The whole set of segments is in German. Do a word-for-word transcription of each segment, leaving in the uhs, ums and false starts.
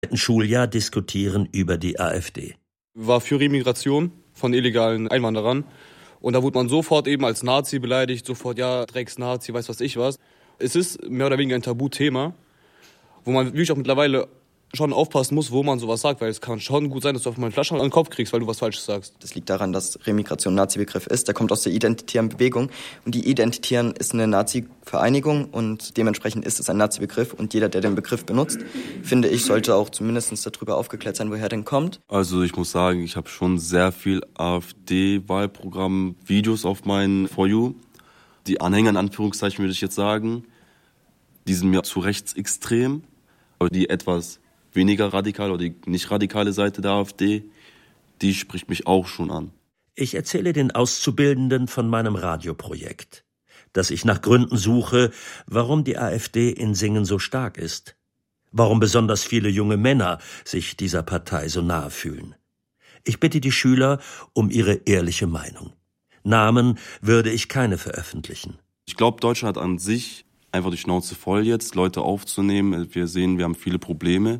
Schuljahr diskutieren über die AfD. War für Remigration von illegalen Einwanderern. Und da wurde man sofort eben als Nazi beleidigt, sofort, ja, Drecks-Nazi, weiß was ich was. Es ist mehr oder weniger ein Tabuthema, wo man wirklich auch mittlerweile schon aufpassen muss, wo man sowas sagt, weil es kann schon gut sein, dass du auf mal eine Flasche an den Kopf kriegst, weil du was Falsches sagst. Das liegt daran, dass Remigration ein Nazi-Begriff ist. Der kommt aus der Identitären Bewegung und die Identitären ist eine Nazi-Vereinigung und dementsprechend ist es ein Nazi-Begriff und jeder, der den Begriff benutzt, finde ich, sollte auch zumindest darüber aufgeklärt sein, woher denn kommt. Also ich muss sagen, ich habe schon sehr viel AfD-Wahlprogramm-Videos auf meinen For You. Die Anhänger in Anführungszeichen würde ich jetzt sagen, die sind mir zu rechtsextrem, aber die etwas weniger radikal oder die nicht radikale Seite der AfD, die spricht mich auch schon an. Ich erzähle den Auszubildenden von meinem Radioprojekt, dass ich nach Gründen suche, warum die AfD in Singen so stark ist, warum besonders viele junge Männer sich dieser Partei so nahe fühlen. Ich bitte die Schüler um ihre ehrliche Meinung. Namen würde ich keine veröffentlichen. Ich glaube, Deutschland hat an sich einfach die Schnauze voll jetzt, Leute aufzunehmen. Wir sehen, wir haben viele Probleme.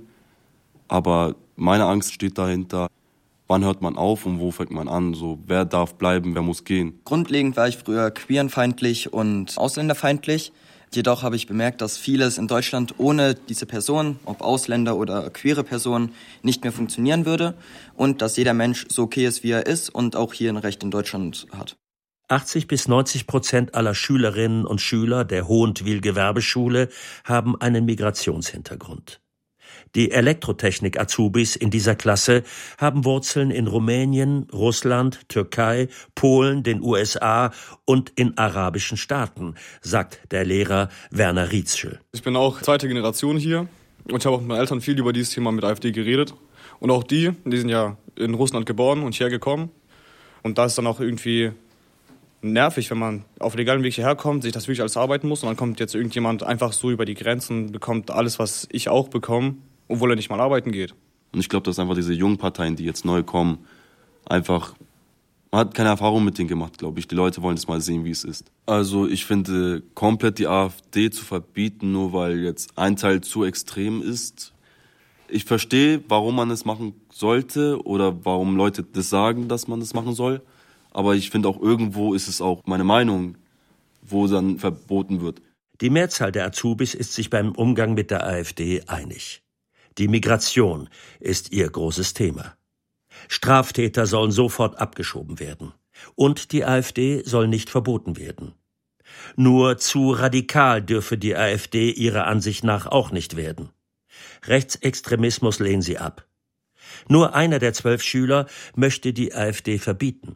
Aber meine Angst steht dahinter, wann hört man auf und wo fängt man an? So, wer darf bleiben, wer muss gehen? Grundlegend war ich früher queerenfeindlich und ausländerfeindlich. Jedoch habe ich bemerkt, dass vieles in Deutschland ohne diese Person, ob Ausländer oder queere Person, nicht mehr funktionieren würde. Und dass jeder Mensch so okay ist, wie er ist und auch hier ein Recht in Deutschland hat. achtzig bis neunzig Prozent aller Schülerinnen und Schüler der Hohentwil-Gewerbeschule haben einen Migrationshintergrund. Die Elektrotechnik-Azubis in dieser Klasse haben Wurzeln in Rumänien, Russland, Türkei, Polen, den U S A und in arabischen Staaten, sagt der Lehrer Werner Rietzschel. Ich bin auch zweite Generation hier und ich habe auch mit meinen Eltern viel über dieses Thema mit AfD geredet. Und auch die, die sind ja in Russland geboren und hierher gekommen. Und da ist dann auch irgendwie nervig, wenn man auf legalen Weg hierher kommt, sich das wirklich alles arbeiten muss und dann kommt jetzt irgendjemand einfach so über die Grenzen und bekommt alles, was ich auch bekomme, obwohl er nicht mal arbeiten geht. Und ich glaube, dass einfach diese jungen Parteien, die jetzt neu kommen, einfach, man hat keine Erfahrung mit denen gemacht, glaube ich. Die Leute wollen das mal sehen, wie es ist. Also ich finde, komplett die AfD zu verbieten, nur weil jetzt ein Teil zu extrem ist. Ich verstehe, warum man es machen sollte oder warum Leute das sagen, dass man das machen soll. Aber ich finde auch irgendwo ist es auch meine Meinung, wo dann verboten wird. Die Mehrzahl der Azubis ist sich beim Umgang mit der AfD einig. Die Migration ist ihr großes Thema. Straftäter sollen sofort abgeschoben werden. Und die AfD soll nicht verboten werden. Nur zu radikal dürfe die AfD ihrer Ansicht nach auch nicht werden. Rechtsextremismus lehnen sie ab. Nur einer der zwölf Schüler möchte die AfD verbieten.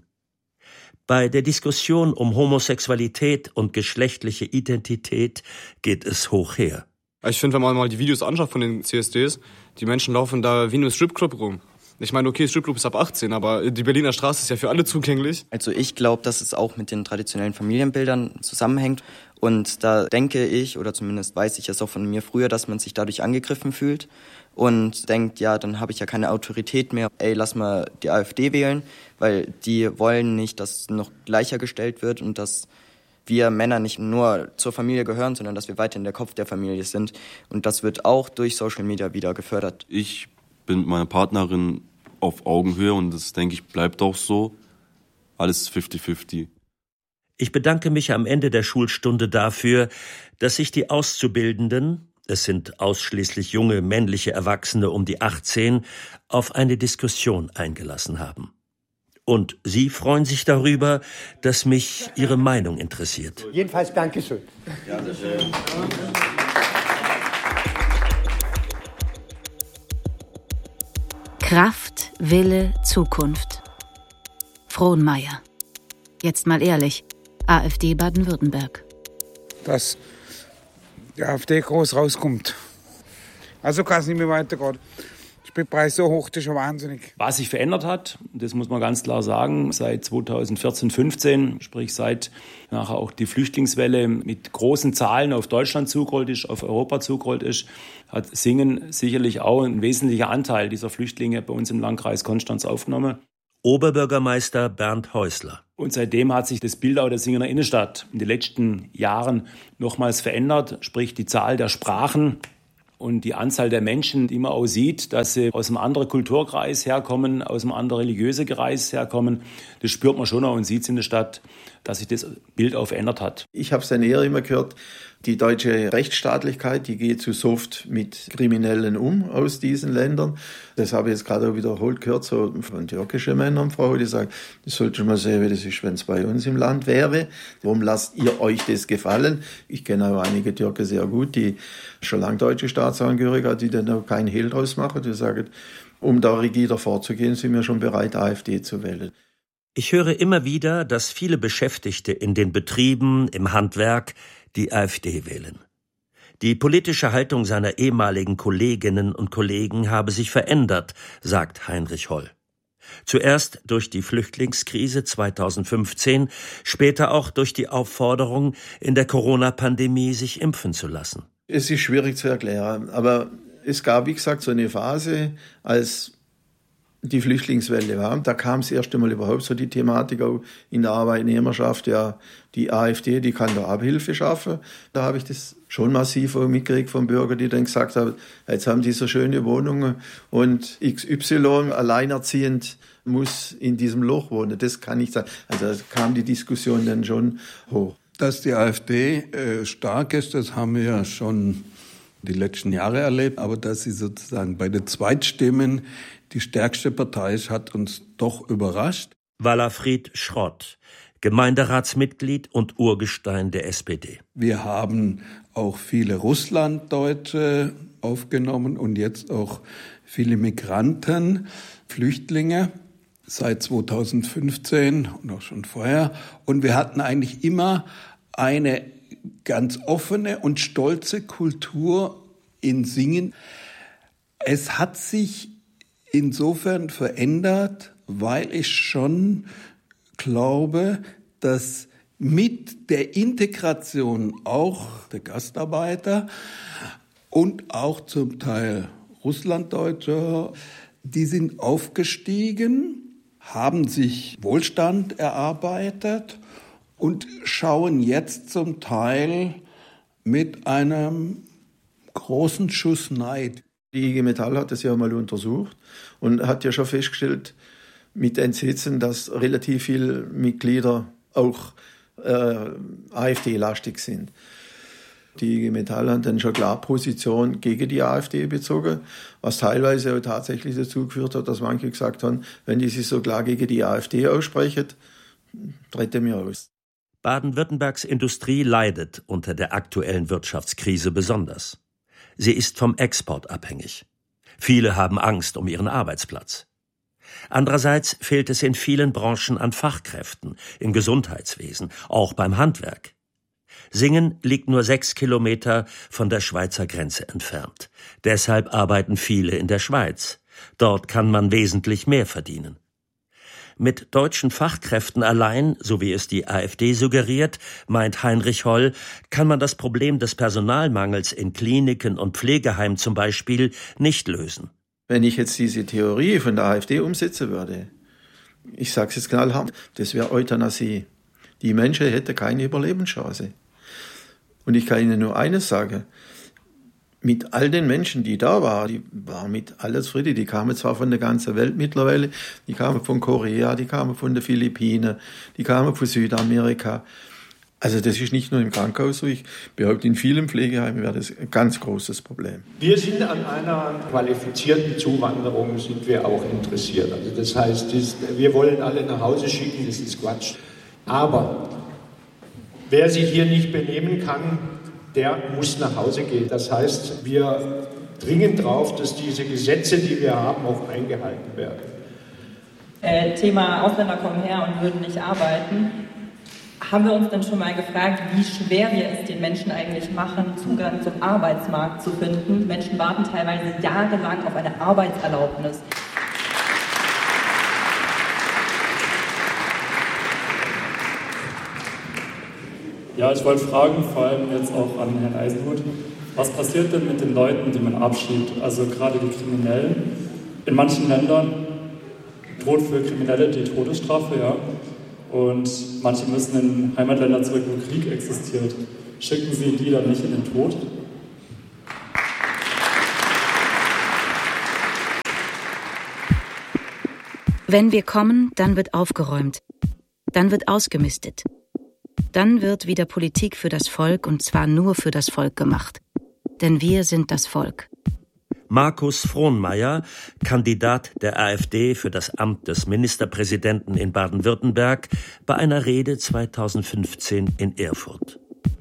Bei der Diskussion um Homosexualität und geschlechtliche Identität geht es hoch her. Ich finde, wenn man mal die Videos anschaut von den C S Ds, die Menschen laufen da wie in einem Stripclub rum. Ich meine, okay, Stripclub ist ab achtzehn, aber die Berliner Straße ist ja für alle zugänglich. Also ich glaube, dass es auch mit den traditionellen Familienbildern zusammenhängt. Und da denke ich, oder zumindest weiß ich es auch von mir früher, dass man sich dadurch angegriffen fühlt und denkt, ja, dann habe ich ja keine Autorität mehr. Ey, lass mal die AfD wählen, weil die wollen nicht, dass es noch gleicher gestellt wird und dass wir Männer nicht nur zur Familie gehören, sondern dass wir weiterhin der Kopf der Familie sind. Und das wird auch durch Social Media wieder gefördert. Ich bin mit meiner Partnerin auf Augenhöhe und das, denke ich, bleibt auch so. Alles fünfzig fünfzig. Ich bedanke mich am Ende der Schulstunde dafür, dass sich die Auszubildenden, es sind ausschließlich junge männliche Erwachsene um die achtzehn, auf eine Diskussion eingelassen haben. Und Sie freuen sich darüber, dass mich Ihre Meinung interessiert. Jedenfalls Dankeschön. Ja, sehr schön. Kraft, Wille, Zukunft. Frohnmeier. Jetzt mal ehrlich, AfD Baden-Württemberg. Dass die AfD groß rauskommt. Also kann es nicht mehr weitergehen. Spritpreis so hoch, das ist schon wahnsinnig. Was sich verändert hat, das muss man ganz klar sagen, seit zweitausendvierzehn, fünfzehn, sprich seit nachher auch die Flüchtlingswelle mit großen Zahlen auf Deutschland zugerollt ist, auf Europa zugerollt ist, hat Singen sicherlich auch ein wesentlicher Anteil dieser Flüchtlinge bei uns im Landkreis Konstanz aufgenommen. Oberbürgermeister Bernd Häusler. Und seitdem hat sich das Bild auch der Singener Innenstadt in den letzten Jahren nochmals verändert, sprich die Zahl der Sprachen Und die Anzahl der Menschen, die man auch sieht, dass sie aus einem anderen Kulturkreis herkommen, aus einem anderen religiösen Kreis herkommen, das spürt man schon auch und sieht es in der Stadt, dass sich das Bild auch verändert hat. Ich habe es dann eher immer gehört, die deutsche Rechtsstaatlichkeit, die geht zu soft mit Kriminellen um aus diesen Ländern. Das habe ich jetzt gerade auch wiederholt gehört, so von türkischen Männern, Frau, die sagen, das sollte schon mal sehen, wie das ist, wenn es bei uns im Land wäre. Warum lasst ihr euch das gefallen? Ich kenne auch einige Türken sehr gut, die schon lange deutsche Staatsangehörige haben, die dann auch keinen Hehl draus machen. Die sagen, um da rigider vorzugehen, sind wir schon bereit, AfD zu wählen. Ich höre immer wieder, dass viele Beschäftigte in den Betrieben, im Handwerk die AfD wählen. Die politische Haltung seiner ehemaligen Kolleginnen und Kollegen habe sich verändert, sagt Heinrich Holl. Zuerst durch die Flüchtlingskrise zweitausendfünfzehn, später auch durch die Aufforderung, in der Corona-Pandemie sich impfen zu lassen. Es ist schwierig zu erklären, aber es gab, wie gesagt, so eine Phase, als die Flüchtlingswelle war. Da kam es erst einmal überhaupt so die Thematik auch in der Arbeitnehmerschaft, ja, die AfD, die kann da Abhilfe schaffen. Da habe ich das schon massiv auch mitgekriegt von Bürgern, die dann gesagt haben, jetzt haben die so schöne Wohnungen und X Y alleinerziehend muss in diesem Loch wohnen. Das kann ich sagen. Also da kam die Diskussion dann schon hoch. Dass die AfD äh, stark ist, das haben wir ja schon die letzten Jahre erlebt. Aber dass sie sozusagen bei den Zweitstimmen die stärkste Partei ist, hat uns doch überrascht. Walafried Schrott, Gemeinderatsmitglied und Urgestein der S P D. Wir haben auch viele Russlanddeutsche aufgenommen und jetzt auch viele Migranten, Flüchtlinge seit zweitausendfünfzehn und auch schon vorher. Und wir hatten eigentlich immer eine ganz offene und stolze Kultur in Singen. Es hat sich insofern verändert, weil ich schon glaube, dass mit der Integration auch der Gastarbeiter und auch zum Teil Russlanddeutscher, die sind aufgestiegen, haben sich Wohlstand erarbeitet und schauen jetzt zum Teil mit einem großen Schuss Neid. Die I G Metall hat das ja mal untersucht und hat ja schon festgestellt mit Entsetzen, dass relativ viele Mitglieder auch äh, AfD-lastig sind. Die I G Metall hat dann schon klar Position gegen die AfD bezogen, was teilweise auch tatsächlich dazu geführt hat, dass manche gesagt haben, wenn die sich so klar gegen die AfD aussprechen, trete mir aus. Baden-Württembergs Industrie leidet unter der aktuellen Wirtschaftskrise besonders. Sie ist vom Export abhängig. Viele haben Angst um ihren Arbeitsplatz. Andererseits fehlt es in vielen Branchen an Fachkräften, im Gesundheitswesen, auch beim Handwerk. Singen liegt nur sechs Kilometer von der Schweizer Grenze entfernt. Deshalb arbeiten viele in der Schweiz. Dort kann man wesentlich mehr verdienen. Mit deutschen Fachkräften allein, so wie es die AfD suggeriert, meint Heinrich Holl, kann man das Problem des Personalmangels in Kliniken und Pflegeheimen zum Beispiel nicht lösen. Wenn ich jetzt diese Theorie von der AfD umsetzen würde, ich sage es jetzt knallhart, das wäre Euthanasie. Die Menschen hätten keine Überlebenschance. Und ich kann Ihnen nur eines sagen, mit all den Menschen, die da waren, die waren mit alles Friede, die kamen zwar von der ganzen Welt mittlerweile, die kamen von Korea, die kamen von den Philippinen, die kamen von Südamerika. Also das ist nicht nur im Krankenhaus so, ich behaupte, in vielen Pflegeheimen wäre das ein ganz großes Problem. Wir sind an einer qualifizierten Zuwanderung, sind wir auch interessiert. Also das heißt, wir wollen alle nach Hause schicken, das ist Quatsch. Aber wer sich hier nicht benehmen kann, der muss nach Hause gehen. Das heißt, wir dringen darauf, dass diese Gesetze, die wir haben, auch eingehalten werden. Äh, Thema Ausländer kommen her und würden nicht arbeiten. Haben wir uns dann schon mal gefragt, wie schwer wir es den Menschen eigentlich machen, Zugang zum Arbeitsmarkt zu finden? Menschen warten teilweise jahrelang auf eine Arbeitserlaubnis. Ja, ich wollte fragen, vor allem jetzt auch an Herrn Eisenhut, was passiert denn mit den Leuten, die man abschiebt, also gerade die Kriminellen? In manchen Ländern droht für Kriminelle die Todesstrafe, ja, und manche müssen in Heimatländer zurück, wo Krieg existiert. Schicken Sie die dann nicht in den Tod? Wenn wir kommen, dann wird aufgeräumt. Dann wird ausgemistet. Dann wird wieder Politik für das Volk, und zwar nur für das Volk gemacht. Denn wir sind das Volk. Markus Frohnmaier, Kandidat der AfD für das Amt des Ministerpräsidenten in Baden-Württemberg, bei einer Rede zweitausendfünfzehn in Erfurt.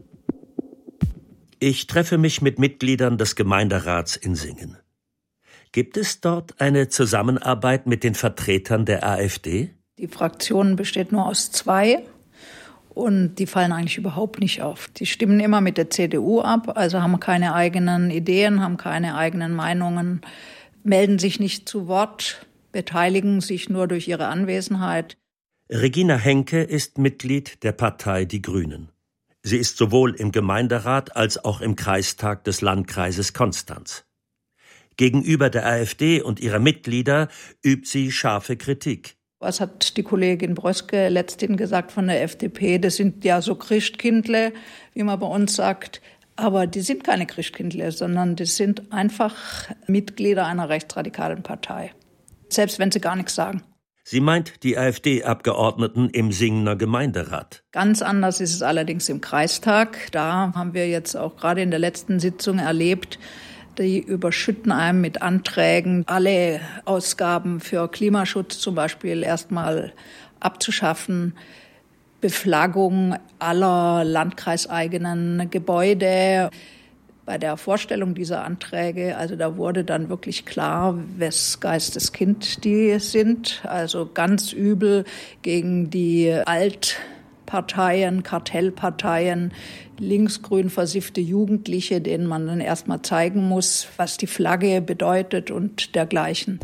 Ich treffe mich mit Mitgliedern des Gemeinderats in Singen. Gibt es dort eine Zusammenarbeit mit den Vertretern der AfD? Die Fraktion besteht nur aus zwei und die fallen eigentlich überhaupt nicht auf. Die stimmen immer mit der C D U ab, also haben keine eigenen Ideen, haben keine eigenen Meinungen, melden sich nicht zu Wort, beteiligen sich nur durch ihre Anwesenheit. Regina Henke ist Mitglied der Partei Die Grünen. Sie ist sowohl im Gemeinderat als auch im Kreistag des Landkreises Konstanz. Gegenüber der AfD und ihrer Mitglieder übt sie scharfe Kritik. Was hat die Kollegin Bröske letzthin gesagt von der F D P? Das sind ja so Christkindle, wie man bei uns sagt. Aber die sind keine Christkindle, sondern das sind einfach Mitglieder einer rechtsradikalen Partei. Selbst wenn sie gar nichts sagen. Sie meint die AfD-Abgeordneten im Singener Gemeinderat. Ganz anders ist es allerdings im Kreistag. Da haben wir jetzt auch gerade in der letzten Sitzung erlebt, die überschütten einem mit Anträgen, alle Ausgaben für Klimaschutz zum Beispiel erstmal abzuschaffen, Beflaggung aller landkreiseigenen Gebäude. Bei der Vorstellung dieser Anträge, also da wurde dann wirklich klar, wes Geistes Kind die sind. Also ganz übel gegen die Altparteien, Kartellparteien, linksgrün versiffte Jugendliche, denen man dann erstmal zeigen muss, was die Flagge bedeutet und dergleichen.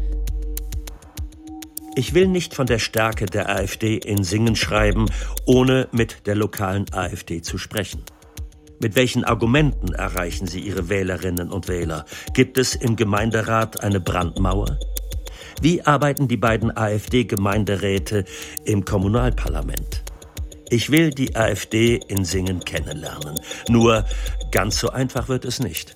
Ich will nicht von der Stärke der AfD in Singen schreiben, ohne mit der lokalen AfD zu sprechen. Mit welchen Argumenten erreichen Sie Ihre Wählerinnen und Wähler? Gibt es im Gemeinderat eine Brandmauer? Wie arbeiten die beiden AfD-Gemeinderäte im Kommunalparlament? Ich will die AfD in Singen kennenlernen. Nur ganz so einfach wird es nicht.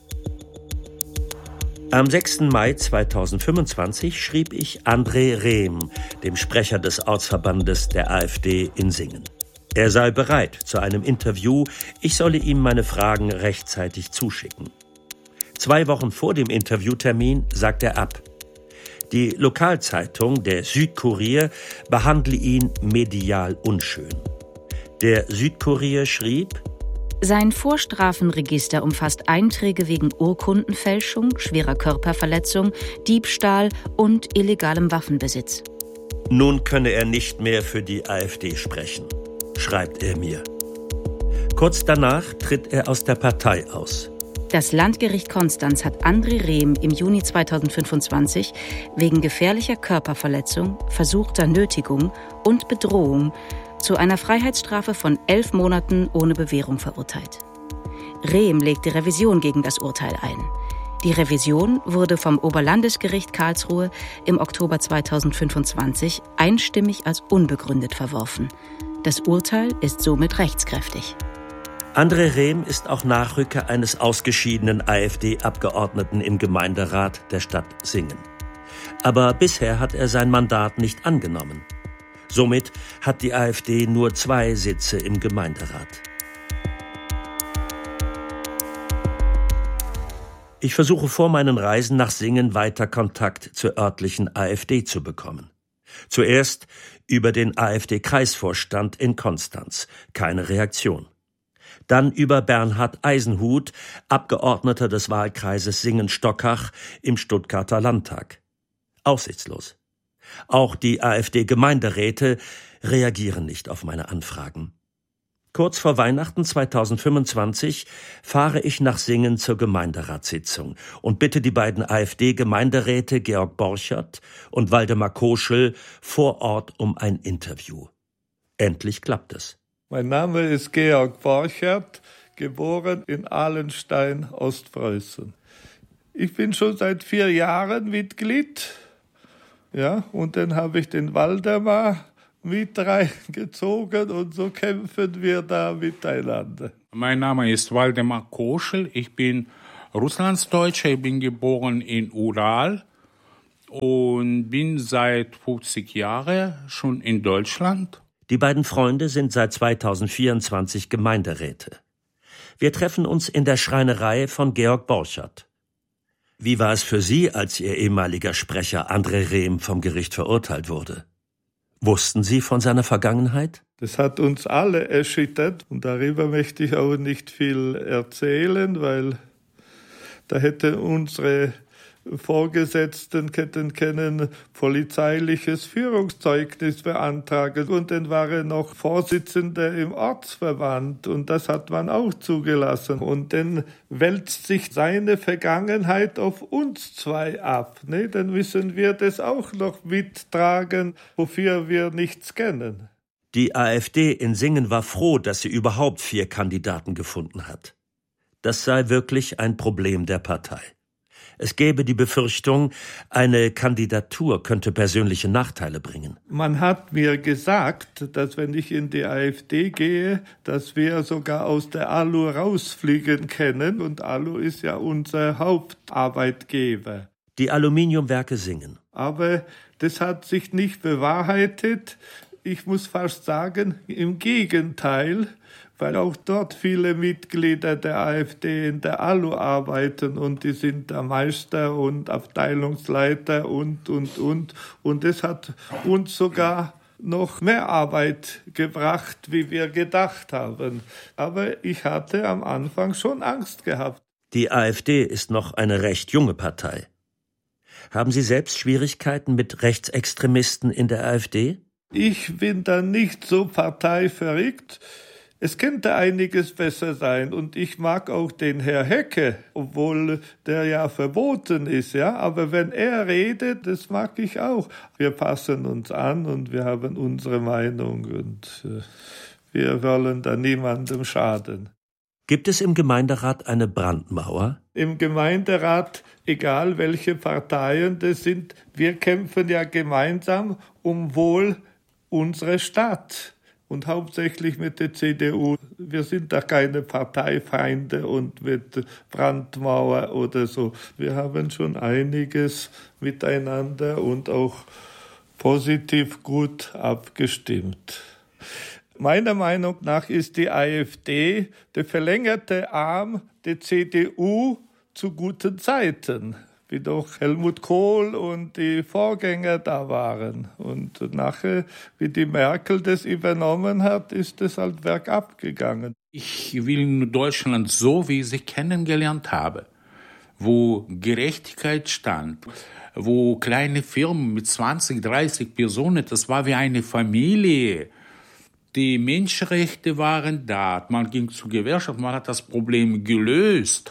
Am sechsten Mai zweitausendfünfundzwanzig schrieb ich André Rehm, dem Sprecher des Ortsverbandes der AfD in Singen. Er sei bereit zu einem Interview, ich solle ihm meine Fragen rechtzeitig zuschicken. Zwei Wochen vor dem Interviewtermin sagt er ab. Die Lokalzeitung, der Südkurier, behandle ihn medial unschön. Der Südkurier schrieb: Sein Vorstrafenregister umfasst Einträge wegen Urkundenfälschung, schwerer Körperverletzung, Diebstahl und illegalem Waffenbesitz. Nun könne er nicht mehr für die AfD sprechen, schreibt er mir. Kurz danach tritt er aus der Partei aus. Das Landgericht Konstanz hat André Rehm im Juni zweitausendfünfundzwanzig wegen gefährlicher Körperverletzung, versuchter Nötigung und Bedrohung zu einer Freiheitsstrafe von elf Monaten ohne Bewährung verurteilt. Rehm legte Revision gegen das Urteil ein. Die Revision wurde vom Oberlandesgericht Karlsruhe im Oktober zweitausendfünfundzwanzig einstimmig als unbegründet verworfen. Das Urteil ist somit rechtskräftig. André Rehm ist auch Nachrücker eines ausgeschiedenen AfD-Abgeordneten im Gemeinderat der Stadt Singen. Aber bisher hat er sein Mandat nicht angenommen. Somit hat die AfD nur zwei Sitze im Gemeinderat. Ich versuche vor meinen Reisen nach Singen weiter Kontakt zur örtlichen AfD zu bekommen. Zuerst über den AfD-Kreisvorstand in Konstanz. Keine Reaktion. Dann über Bernhard Eisenhut, Abgeordneter des Wahlkreises Singen-Stockach im Stuttgarter Landtag. Aussichtslos. Auch die AfD-Gemeinderäte reagieren nicht auf meine Anfragen. Kurz vor Weihnachten zweitausendfünfundzwanzig fahre ich nach Singen zur Gemeinderatssitzung und bitte die beiden AfD-Gemeinderäte Georg Borchert und Waldemar Koschel vor Ort um ein Interview. Endlich klappt es. Mein Name ist Georg Borchert, geboren in Ahlenstein, Ostpreußen. Ich bin schon seit vier Jahren Mitglied. Ja, und dann habe ich den Waldemar mit reingezogen und so kämpfen wir da miteinander. Mein Name ist Waldemar Koschel, ich bin Russlandsdeutscher, ich bin geboren in Ural und bin seit fünfzig Jahren schon in Deutschland. Die beiden Freunde sind seit zweitausendvierundzwanzig Gemeinderäte. Wir treffen uns in der Schreinerei von Georg Borchert. Wie war es für Sie, als Ihr ehemaliger Sprecher André Rehm vom Gericht verurteilt wurde? Wussten Sie von seiner Vergangenheit? Das hat uns alle erschüttert und darüber möchte ich auch nicht viel erzählen, weil da hätten unsere Vorgesetzten hätten können polizeiliches Führungszeugnis beantragen und dann war er noch Vorsitzender im Ortsverband und das hat man auch zugelassen. Und dann wälzt sich seine Vergangenheit auf uns zwei ab. Ne? Dann müssen wir das auch noch mittragen, wofür wir nichts kennen. Die AfD in Singen war froh, dass sie überhaupt vier Kandidaten gefunden hat. Das sei wirklich ein Problem der Partei. Es gäbe die Befürchtung, eine Kandidatur könnte persönliche Nachteile bringen. Man hat mir gesagt, dass wenn ich in die AfD gehe, dass wir sogar aus der A L U rausfliegen können. Und A L U ist ja unser Hauptarbeitgeber. Die Aluminiumwerke Singen. Aber das hat sich nicht bewahrheitet. Ich muss fast sagen, im Gegenteil, weil auch dort viele Mitglieder der AfD in der A L U arbeiten und die sind der Meister und Abteilungsleiter und, und, und. Und es hat uns sogar noch mehr Arbeit gebracht, wie wir gedacht haben. Aber ich hatte am Anfang schon Angst gehabt. Die AfD ist noch eine recht junge Partei. Haben Sie selbst Schwierigkeiten mit Rechtsextremisten in der AfD? Ich bin da nicht so parteiverrückt. Es könnte einiges besser sein und ich mag auch den Herr Hecke, obwohl der ja verboten ist, ja. Aber wenn er redet, das mag ich auch. Wir passen uns an und wir haben unsere Meinung und äh, wir wollen da niemandem schaden. Gibt es im Gemeinderat eine Brandmauer? Im Gemeinderat, egal welche Parteien das sind, wir kämpfen ja gemeinsam um Wohl unserer Stadt. Und hauptsächlich mit der C D U. Wir sind da keine Parteifeinde und mit Brandmauer oder so. Wir haben schon einiges miteinander und auch positiv gut abgestimmt. Meiner Meinung nach ist die AfD der verlängerte Arm der C D U zu guten Zeiten, wie doch Helmut Kohl und die Vorgänger da waren. Und nachher, wie die Merkel das übernommen hat, ist es halt bergab gegangen. Ich will Deutschland so, wie ich sie kennengelernt habe, wo Gerechtigkeit stand, wo kleine Firmen mit zwanzig, dreißig Personen, das war wie eine Familie. Die Menschenrechte waren da, man ging zur Gewerkschaft, man hat das Problem gelöst.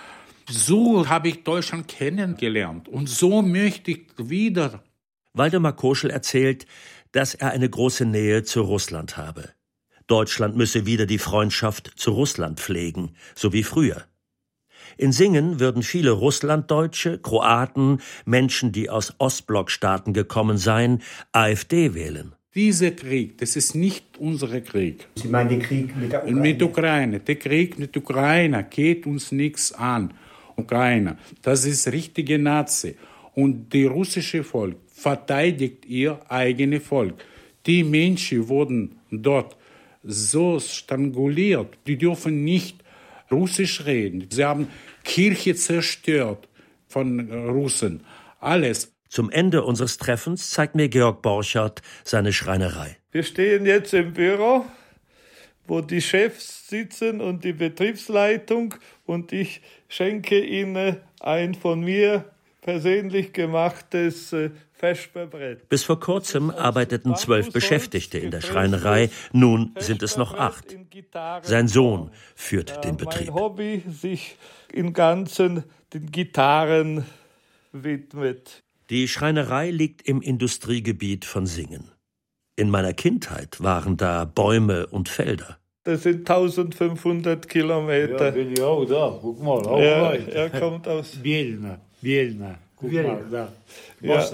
So habe ich Deutschland kennengelernt und so möchte ich wieder. Waldemar Koschel erzählt, dass er eine große Nähe zu Russland habe. Deutschland müsse wieder die Freundschaft zu Russland pflegen, so wie früher. In Singen würden viele Russlanddeutsche, Kroaten, Menschen, die aus Ostblockstaaten gekommen seien, AfD wählen. Dieser Krieg, das ist nicht unser Krieg. Sie meinen den Krieg mit der Ukraine? Mit Ukraine. Der Krieg mit Ukraine geht uns nichts an. Ukraine, das ist richtige Nazi. Und das russische Volk verteidigt ihr eigenes Volk. Die Menschen wurden dort so stranguliert, die dürfen nicht Russisch reden. Sie haben Kirche zerstört von Russen. Alles. Zum Ende unseres Treffens zeigt mir Georg Borchert seine Schreinerei. Wir stehen jetzt im Büro, wo die Chefs sitzen und die Betriebsleitung und ich schenke ihnen ein von mir persönlich gemachtes äh, Vesperbrett. Bis vor kurzem arbeiteten zwölf Beschäftigte in der Schreinerei, nun sind es noch acht. Sein Sohn führt den Betrieb. Mein Hobby sich im Ganzen den Gitarren widmet. Die Schreinerei liegt im Industriegebiet von Singen. In meiner Kindheit waren da Bäume und Felder. Das sind eintausendfünfhundert Kilometer. Ja, bin ich auch da. Guck mal, auch ja, weit. Er kommt aus Bielna. Bielna. Guck Bielna. mal, da. Ja.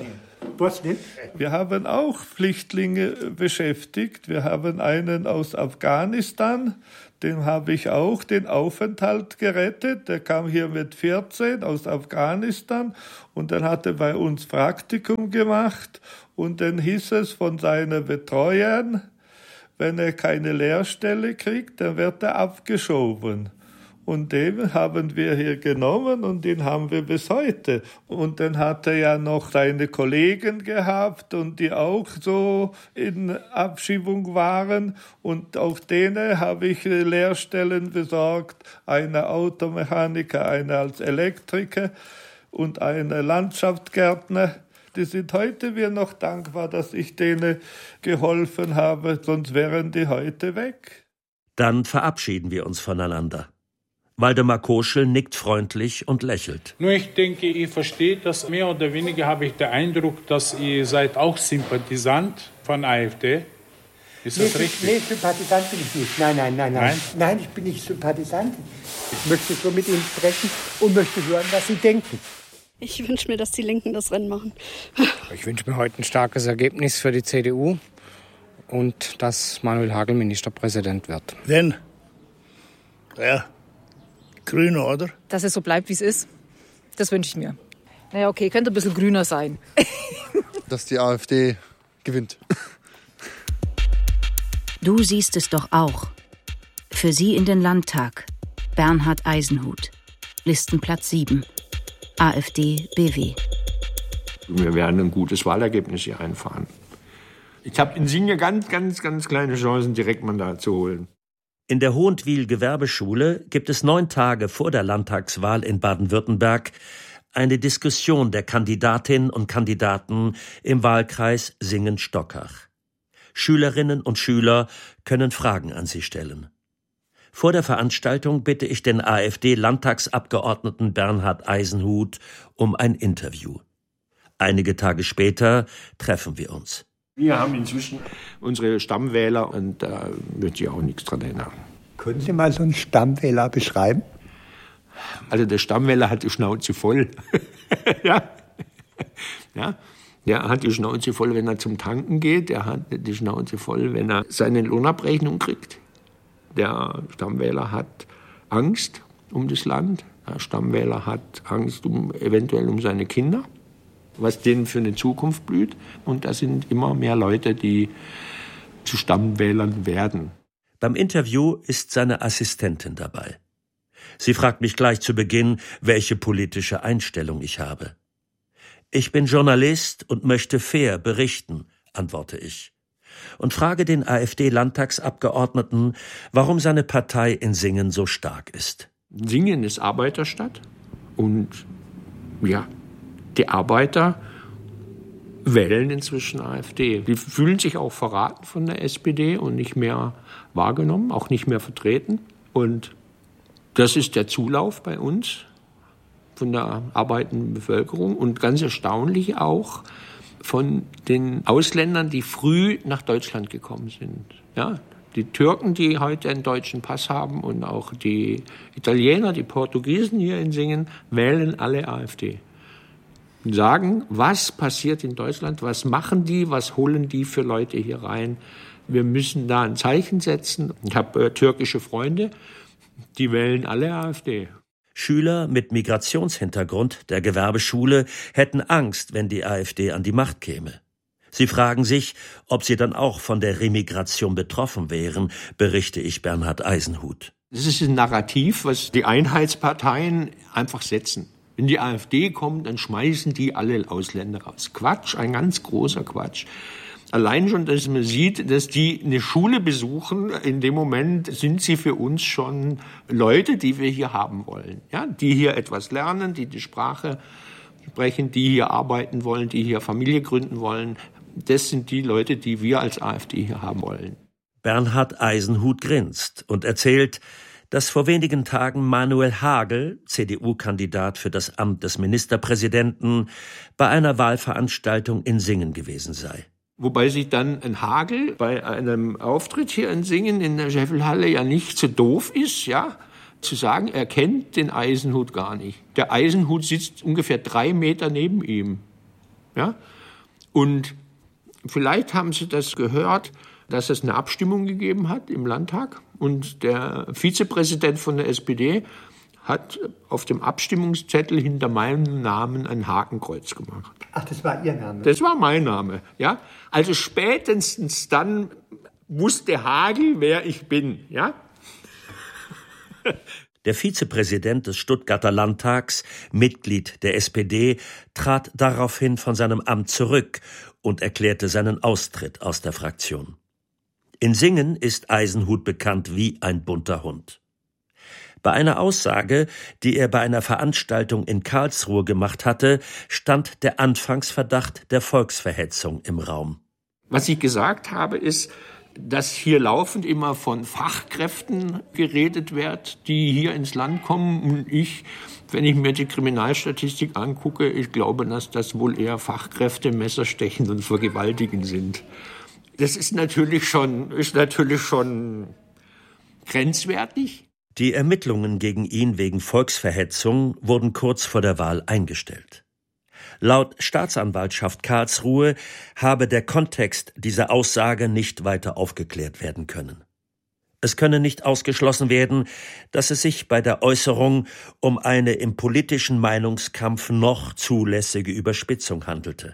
Was denn? Wir haben auch Flüchtlinge beschäftigt. Wir haben einen aus Afghanistan, dem habe ich auch den Aufenthalt gerettet. Der kam hier mit vierzehn aus Afghanistan und dann hat er bei uns Praktikum gemacht. Und dann hieß es von seinen Betreuern, wenn er keine Lehrstelle kriegt, dann wird er abgeschoben. Und den haben wir hier genommen und den haben wir bis heute. Und dann hat er ja noch seine Kollegen gehabt und die auch so in Abschiebung waren. Und auch denen habe ich Lehrstellen besorgt. Eine Automechaniker, eine als Elektriker und eine Landschaftsgärtner. Die sind heute mir noch dankbar, dass ich denen geholfen habe, sonst wären die heute weg. Dann verabschieden wir uns voneinander. Waldemar Koschel nickt freundlich und lächelt. Nur ich denke, ihr versteht das mehr oder weniger, habe ich den Eindruck, dass ihr seid auch Sympathisant von AfD. Ist das nee, richtig? Nee, Sympathisant bin ich nicht. Nein, nein, nein, nein. Nein? Nein, ich bin nicht Sympathisant. Ich möchte so mit Ihnen sprechen und möchte hören, was Sie denken. Ich wünsche mir, dass die Linken das Rennen machen. Ich wünsche mir heute ein starkes Ergebnis für die C D U und dass Manuel Hagel Ministerpräsident wird. Wenn? Ja. Grüne, oder? Dass es so bleibt, wie es ist, das wünsche ich mir. Naja, okay, könnte ein bisschen grüner sein. Dass die AfD gewinnt. Du siehst es doch auch. Für Sie in den Landtag. Bernhard Eisenhut. Listenplatz sieben. AfD B W. Wir werden ein gutes Wahlergebnis hier einfahren. Ich habe in Singen ganz, ganz, ganz kleine Chancen, Direktmandat zu holen. In der Hohentwiel-Gewerbeschule gibt es neun Tage vor der Landtagswahl in Baden-Württemberg eine Diskussion der Kandidatinnen und Kandidaten im Wahlkreis Singen-Stockach. Schülerinnen und Schüler können Fragen an sie stellen. Vor der Veranstaltung bitte ich den AfD-Landtagsabgeordneten Bernhard Eisenhut um ein Interview. Einige Tage später treffen wir uns. Wir haben inzwischen unsere Stammwähler und da wird sich auch nichts dran ändern. Können Sie mal so einen Stammwähler beschreiben? Also der Stammwähler hat die Schnauze voll. ja. ja. Der hat die Schnauze voll, wenn er zum Tanken geht. Der hat die Schnauze voll, wenn er seine Lohnabrechnung kriegt. Der Stammwähler hat Angst um das Land. Der Stammwähler hat Angst um, eventuell um seine Kinder, was denen für eine Zukunft blüht. Und da sind immer mehr Leute, die zu Stammwählern werden. Beim Interview ist seine Assistentin dabei. Sie fragt mich gleich zu Beginn, welche politische Einstellung ich habe. Ich bin Journalist und möchte fair berichten, antworte ich. Und frage den AfD-Landtagsabgeordneten, warum seine Partei in Singen so stark ist. Singen ist Arbeiterstadt und ja, die Arbeiter wählen inzwischen AfD. Die fühlen sich auch verraten von der S P D und nicht mehr wahrgenommen, auch nicht mehr vertreten. Und das ist der Zulauf bei uns von der arbeitenden Bevölkerung und ganz erstaunlich auch von den Ausländern, die früh nach Deutschland gekommen sind. Ja, die Türken, die heute einen deutschen Pass haben und auch die Italiener, die Portugiesen hier in Singen, wählen alle AfD. Sagen, was passiert in Deutschland, was machen die, was holen die für Leute hier rein. Wir müssen da ein Zeichen setzen. Ich habe äh, türkische Freunde, die wählen alle AfD. Schüler mit Migrationshintergrund der Gewerbeschule hätten Angst, wenn die AfD an die Macht käme. Sie fragen sich, ob sie dann auch von der Remigration betroffen wären, berichte ich Bernhard Eisenhut. Das ist ein Narrativ, was die Einheitsparteien einfach setzen. Wenn die AfD kommt, dann schmeißen die alle Ausländer raus. Quatsch, ein ganz großer Quatsch. Allein schon, dass man sieht, dass die eine Schule besuchen, in dem Moment sind sie für uns schon Leute, die wir hier haben wollen. Ja, die hier etwas lernen, die die Sprache sprechen, die hier arbeiten wollen, die hier Familie gründen wollen. Das sind die Leute, die wir als AfD hier haben wollen. Bernhard Eisenhut grinst und erzählt, dass vor wenigen Tagen Manuel Hagel, C D U-Kandidat für das Amt des Ministerpräsidenten, bei einer Wahlveranstaltung in Singen gewesen sei. Wobei sich dann ein Hagel bei einem Auftritt hier in Singen in der Scheffelhalle ja nicht so doof ist, ja, zu sagen, er kennt den Eisenhut gar nicht. Der Eisenhut sitzt ungefähr drei Meter neben ihm, ja. Und vielleicht haben Sie das gehört, dass es eine Abstimmung gegeben hat im Landtag. Und der Vizepräsident von der S P D hat auf dem Abstimmungszettel hinter meinem Namen ein Hakenkreuz gemacht. Ach, das war Ihr Name? Das war mein Name, ja. Also spätestens dann wusste Hagel, wer ich bin, ja. Der Vizepräsident des Stuttgarter Landtags, Mitglied der S P D, trat daraufhin von seinem Amt zurück und erklärte seinen Austritt aus der Fraktion. In Singen ist Eisenhut bekannt wie ein bunter Hund. Bei einer Aussage, die er bei einer Veranstaltung in Karlsruhe gemacht hatte, stand der Anfangsverdacht der Volksverhetzung im Raum. Was ich gesagt habe, ist, dass hier laufend immer von Fachkräften geredet wird, die hier ins Land kommen. Und ich, wenn ich mir die Kriminalstatistik angucke, ich glaube, dass das wohl eher Fachkräfte, Messerstechen und Vergewaltigen sind. Das ist natürlich schon, ist natürlich schon grenzwertig. Die Ermittlungen gegen ihn wegen Volksverhetzung wurden kurz vor der Wahl eingestellt. Laut Staatsanwaltschaft Karlsruhe habe der Kontext dieser Aussage nicht weiter aufgeklärt werden können. Es könne nicht ausgeschlossen werden, dass es sich bei der Äußerung um eine im politischen Meinungskampf noch zulässige Überspitzung handelte.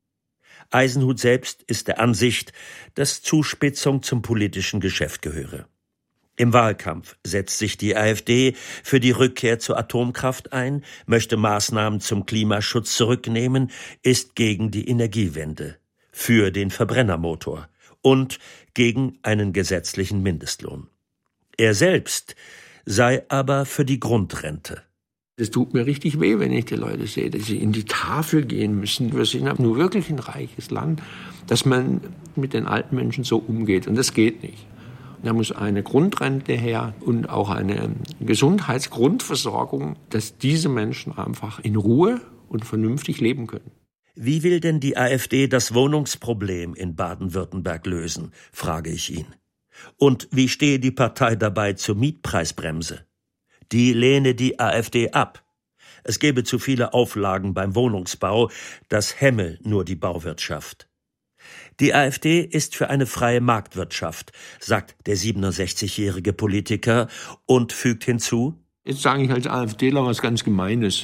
Eisenhut selbst ist der Ansicht, dass Zuspitzung zum politischen Geschäft gehöre. Im Wahlkampf setzt sich die AfD für die Rückkehr zur Atomkraft ein, möchte Maßnahmen zum Klimaschutz zurücknehmen, ist gegen die Energiewende, für den Verbrennermotor und gegen einen gesetzlichen Mindestlohn. Er selbst sei aber für die Grundrente. Es tut mir richtig weh, wenn ich die Leute sehe, dass sie in die Tafel gehen müssen. Wir sind nur wirklich ein reiches Land, dass man mit den alten Menschen so umgeht. Und das geht nicht. Da muss eine Grundrente her und auch eine Gesundheitsgrundversorgung, dass diese Menschen einfach in Ruhe und vernünftig leben können. Wie will denn die AfD das Wohnungsproblem in Baden-Württemberg lösen, frage ich ihn. Und wie stehe die Partei dabei zur Mietpreisbremse? Die lehne die AfD ab. Es gebe zu viele Auflagen beim Wohnungsbau, das hemme nur die Bauwirtschaft. Die AfD ist für eine freie Marktwirtschaft, sagt der siebenundsechzigjährige Politiker und fügt hinzu: Jetzt sage ich als AfDler was ganz Gemeines.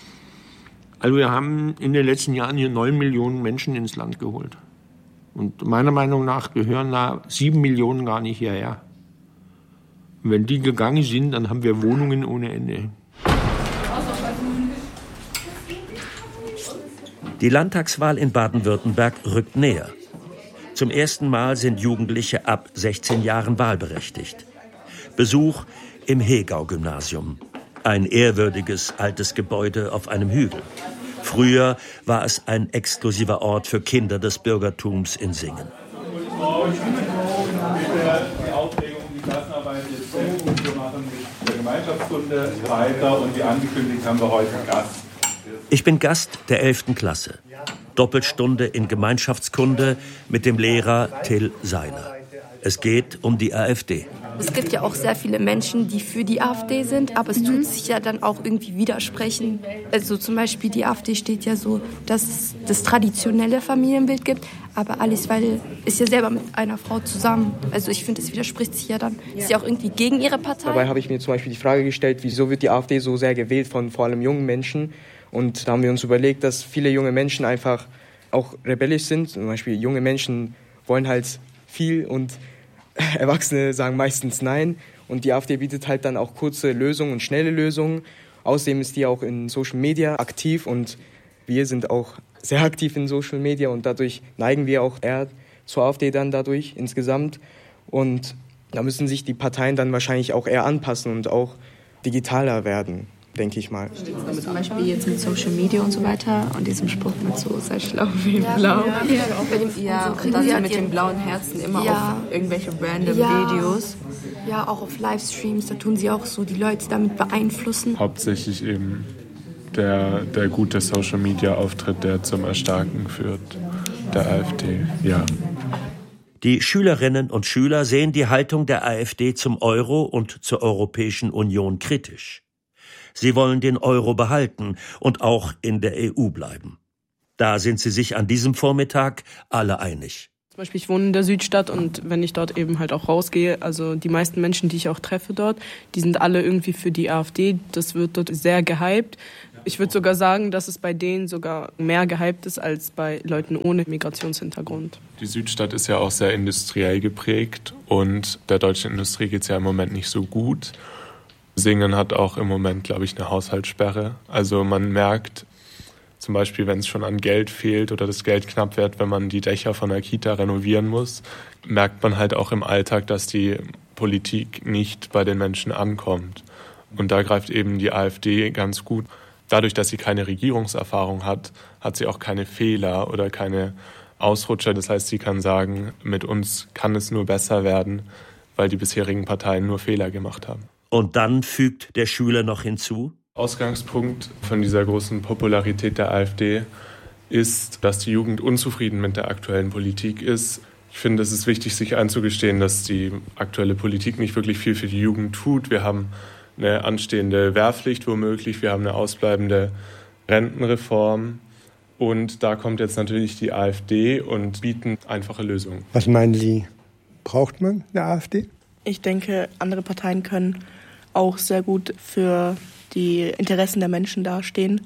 Also wir haben in den letzten Jahren hier neun Millionen Menschen ins Land geholt. Und meiner Meinung nach gehören da sieben Millionen gar nicht hierher. Und wenn die gegangen sind, dann haben wir Wohnungen ohne Ende. Die Landtagswahl in Baden-Württemberg rückt näher. Zum ersten Mal sind Jugendliche ab sechzehn Jahren wahlberechtigt. Besuch im Hegau-Gymnasium. Ein ehrwürdiges altes Gebäude auf einem Hügel. Früher war es ein exklusiver Ort für Kinder des Bürgertums in Singen. Die Aufregung, die Klassenarbeit jetzt sehr gut. Wir machen mit der Gemeinschaftskunde weiter und wie angekündigt haben wir heute einen Gast. Ich bin Gast der elften Klasse. Doppelstunde in Gemeinschaftskunde mit dem Lehrer Till Seiler. Es geht um die AfD. Es gibt ja auch sehr viele Menschen, die für die AfD sind, aber es tut sich ja dann auch irgendwie widersprechen. Also zum Beispiel die AfD steht ja so, dass es das traditionelle Familienbild gibt, aber Alice Weidel ist ja selber mit einer Frau zusammen. Also ich finde, es widerspricht sich ja dann. Ist ja auch irgendwie gegen ihre Partei. Dabei habe ich mir zum Beispiel die Frage gestellt, wieso wird die AfD so sehr gewählt von vor allem jungen Menschen? Und da haben wir uns überlegt, dass viele junge Menschen einfach auch rebellisch sind. Zum Beispiel junge Menschen wollen halt viel und Erwachsene sagen meistens nein. Und die AfD bietet halt dann auch kurze Lösungen und schnelle Lösungen. Außerdem ist die auch in Social Media aktiv und wir sind auch sehr aktiv in Social Media und dadurch neigen wir auch eher zur AfD dann dadurch insgesamt. Und da müssen sich die Parteien dann wahrscheinlich auch eher anpassen und auch digitaler werden, denke ich mal. Zum Beispiel jetzt mit Social Media und so weiter und diesem Spruch mit so, sei schlau wie ja, blau. Ja, ja, ja so und dann ja, mit den blauen Herzen immer ja, auf irgendwelche random ja, Videos. Ja, auch auf Livestreams, da tun sie auch so die Leute damit beeinflussen. Hauptsächlich eben der, der gute Social-Media-Auftritt, der zum Erstarken führt, der AfD, ja. Die Schülerinnen und Schüler sehen die Haltung der AfD zum Euro und zur Europäischen Union kritisch. Sie wollen den Euro behalten und auch in der E U bleiben. Da sind sie sich an diesem Vormittag alle einig. Zum Beispiel, ich wohne in der Südstadt und wenn ich dort eben halt auch rausgehe, also die meisten Menschen, die ich auch treffe dort, die sind alle irgendwie für die AfD. Das wird dort sehr gehypt. Ich würde sogar sagen, dass es bei denen sogar mehr gehypt ist als bei Leuten ohne Migrationshintergrund. Die Südstadt ist ja auch sehr industriell geprägt und der deutschen Industrie geht es ja im Moment nicht so gut. Singen hat auch im Moment, glaube ich, eine Haushaltssperre. Also man merkt zum Beispiel, wenn es schon an Geld fehlt oder das Geld knapp wird, wenn man die Dächer von der Kita renovieren muss, merkt man halt auch im Alltag, dass die Politik nicht bei den Menschen ankommt. Und da greift eben die AfD ganz gut. Dadurch, dass sie keine Regierungserfahrung hat, hat sie auch keine Fehler oder keine Ausrutscher. Das heißt, sie kann sagen, mit uns kann es nur besser werden, weil die bisherigen Parteien nur Fehler gemacht haben. Und dann fügt der Schüler noch hinzu: Ausgangspunkt von dieser großen Popularität der AfD ist, dass die Jugend unzufrieden mit der aktuellen Politik ist. Ich finde, es ist wichtig, sich einzugestehen, dass die aktuelle Politik nicht wirklich viel für die Jugend tut. Wir haben eine anstehende Wehrpflicht womöglich, wir haben eine ausbleibende Rentenreform und da kommt jetzt natürlich die AfD und bieten einfache Lösungen. Was meinen Sie, braucht man eine AfD? Ich denke, andere Parteien können auch sehr gut für die Interessen der Menschen dastehen.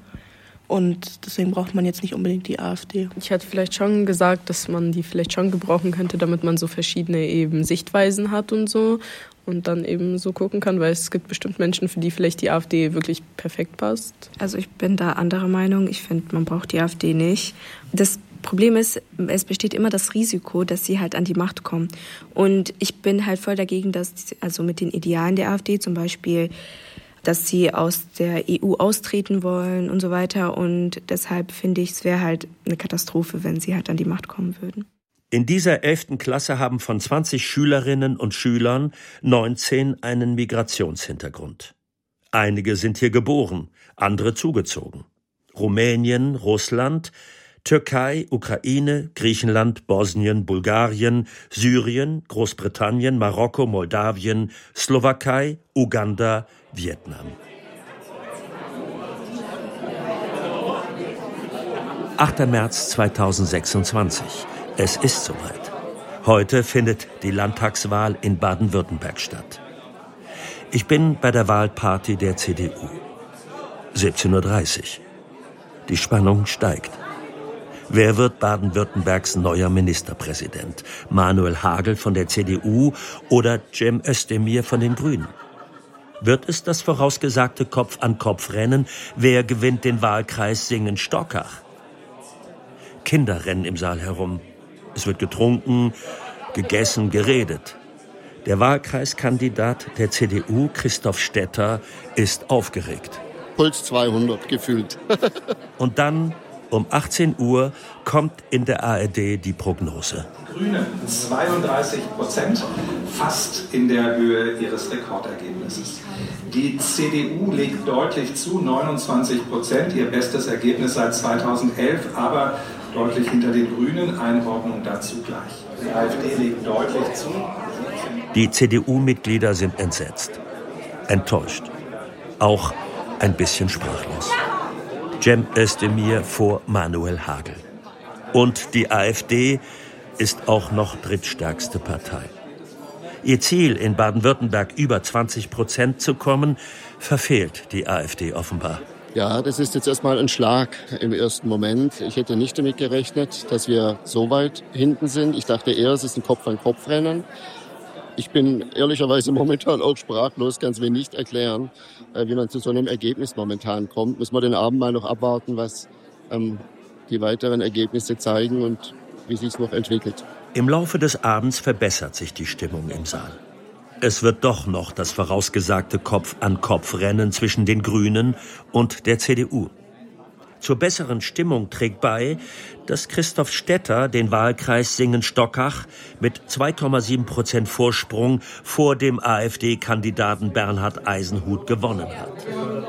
Und deswegen braucht man jetzt nicht unbedingt die AfD. Ich hätte vielleicht schon gesagt, dass man die vielleicht schon gebrauchen könnte, damit man so verschiedene eben Sichtweisen hat und so. Und dann eben so gucken kann, weil es gibt bestimmt Menschen, für die vielleicht die AfD wirklich perfekt passt. Also ich bin da anderer Meinung. Ich finde, man braucht die AfD nicht. Das Problem ist, es besteht immer das Risiko, dass sie halt an die Macht kommen. Und ich bin halt voll dagegen, dass, also mit den Idealen der AfD zum Beispiel, dass sie aus der E U austreten wollen und so weiter. Und deshalb finde ich, es wäre halt eine Katastrophe, wenn sie halt an die Macht kommen würden. In dieser elften Klasse haben von zwanzig Schülerinnen und Schülern neunzehn einen Migrationshintergrund. Einige sind hier geboren, andere zugezogen. Rumänien, Russland, Türkei, Ukraine, Griechenland, Bosnien, Bulgarien, Syrien, Großbritannien, Marokko, Moldawien, Slowakei, Uganda, Vietnam. achter März zweitausendsechsundzwanzig. Es ist soweit. Heute findet die Landtagswahl in Baden-Württemberg statt. Ich bin bei der Wahlparty der C D U. siebzehn Uhr dreißig. Die Spannung steigt. Wer wird Baden-Württembergs neuer Ministerpräsident? Manuel Hagel von der C D U oder Cem Özdemir von den Grünen? Wird es das vorausgesagte Kopf-an-Kopf-Rennen? Wer gewinnt den Wahlkreis Singen-Stockach? Kinder rennen im Saal herum. Es wird getrunken, gegessen, geredet. Der Wahlkreiskandidat der C D U, Christoph Stetter, ist aufgeregt. Puls zweihundert gefühlt. Und dann, um achtzehn Uhr, kommt in der A R D die Prognose. Grüne zweiunddreißig Prozent, fast in der Höhe ihres Rekordergebnisses. Die C D U legt deutlich zu, neunundzwanzig Prozent, ihr bestes Ergebnis seit zweitausendelf, aber deutlich hinter den Grünen, Einordnung dazu gleich. Die AfD legt deutlich zu. Die C D U-Mitglieder sind entsetzt, enttäuscht, auch ein bisschen sprachlos. Cem Özdemir vor Manuel Hagel. Und die AfD ist auch noch drittstärkste Partei. Ihr Ziel, in Baden-Württemberg über zwanzig Prozent zu kommen, verfehlt die AfD offenbar. Ja, das ist jetzt erstmal ein Schlag im ersten Moment. Ich hätte nicht damit gerechnet, dass wir so weit hinten sind. Ich dachte eher, es ist ein Kopf-an-Kopf-Rennen. Ich bin ehrlicherweise momentan auch sprachlos, kann es mir nicht erklären, wie man zu so einem Ergebnis momentan kommt. Müssen wir den Abend mal noch abwarten, was ähm, die weiteren Ergebnisse zeigen und wie sich es noch entwickelt. Im Laufe des Abends verbessert sich die Stimmung im Saal. Es wird doch noch das vorausgesagte Kopf-an-Kopf-Rennen zwischen den Grünen und der C D U. Zur besseren Stimmung trägt bei, dass Christoph Stetter den Wahlkreis Singen-Stockach mit zwei Komma sieben Prozent Vorsprung vor dem AfD-Kandidaten Bernhard Eisenhut gewonnen hat.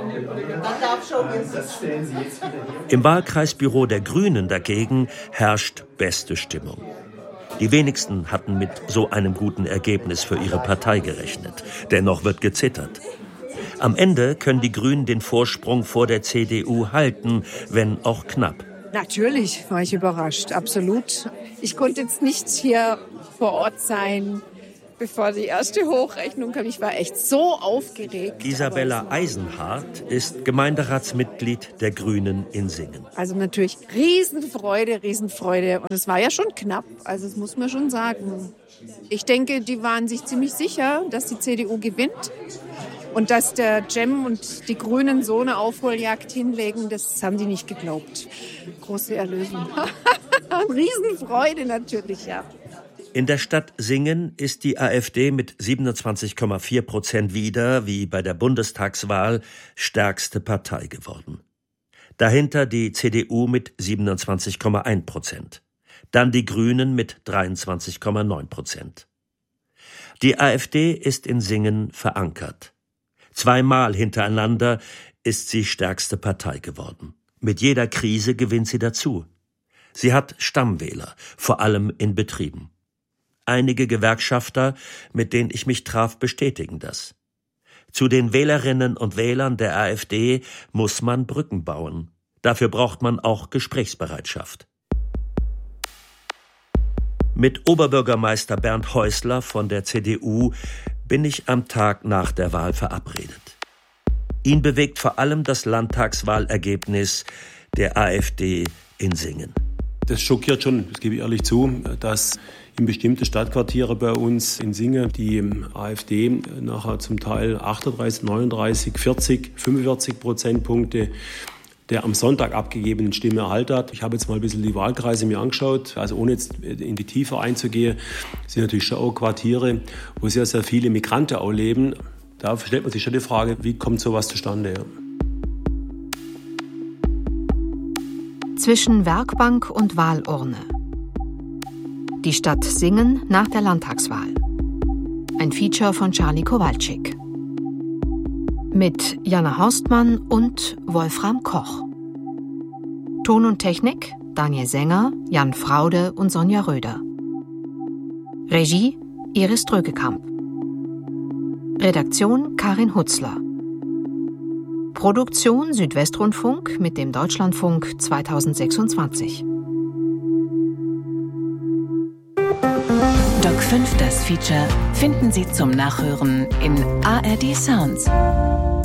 Im Wahlkreisbüro der Grünen dagegen herrscht beste Stimmung. Die wenigsten hatten mit so einem guten Ergebnis für ihre Partei gerechnet. Dennoch wird gezittert. Am Ende können die Grünen den Vorsprung vor der C D U halten, wenn auch knapp. Natürlich war ich überrascht, absolut. Ich konnte jetzt nicht hier vor Ort sein, bevor die erste Hochrechnung kam. Ich war echt so aufgeregt. Isabella Eisenhardt ist Gemeinderatsmitglied der Grünen in Singen. Also natürlich Riesenfreude, Riesenfreude. Und es war ja schon knapp, also das muss man schon sagen. Ich denke, die waren sich ziemlich sicher, dass die C D U gewinnt. Und dass der Cem und die Grünen so eine Aufholjagd hinlegen, das haben die nicht geglaubt. Große Erlösung. Riesenfreude natürlich, ja. In der Stadt Singen ist die AfD mit siebenundzwanzig Komma vier Prozent wieder, wie bei der Bundestagswahl, stärkste Partei geworden. Dahinter die C D U mit siebenundzwanzig Komma eins Prozent. Dann die Grünen mit dreiundzwanzig Komma neun Prozent. Die AfD ist in Singen verankert. Zweimal hintereinander ist sie stärkste Partei geworden. Mit jeder Krise gewinnt sie dazu. Sie hat Stammwähler, vor allem in Betrieben. Einige Gewerkschafter, mit denen ich mich traf, bestätigen das. Zu den Wählerinnen und Wählern der AfD muss man Brücken bauen. Dafür braucht man auch Gesprächsbereitschaft. Mit Oberbürgermeister Bernd Häusler von der C D U bin ich am Tag nach der Wahl verabredet. Ihn bewegt vor allem das Landtagswahlergebnis der AfD in Singen. Das schockiert schon, das gebe ich ehrlich zu, dass in bestimmten Stadtquartieren bei uns in Singen die AfD nachher zum Teil achtunddreißig, neununddreißig, vierzig, fünfundvierzig Prozentpunkte der am Sonntag abgegebenen Stimme erhalten hat. Ich habe jetzt mal ein bisschen die Wahlkreise mir angeschaut, also ohne jetzt in die Tiefe einzugehen, sind natürlich schon auch Quartiere, wo sehr, sehr viele Migranten auch leben. Da stellt man sich schon die Frage, wie kommt sowas zustande? Ja. Zwischen Werkbank und Wahlurne. Die Stadt Singen nach der Landtagswahl. Ein Feature von Charlie Kowalczyk. Mit Jana Horstmann und Wolfram Koch. Ton und Technik Daniel Sänger, Jan Fraude und Sonja Röder. Regie Iris Drögekamp. Redaktion Karin Hutzler. Produktion Südwestrundfunk mit dem Deutschlandfunk zweitausendsechsundzwanzig. Doc fünf, das Feature, finden Sie zum Nachhören in A R D Sounds.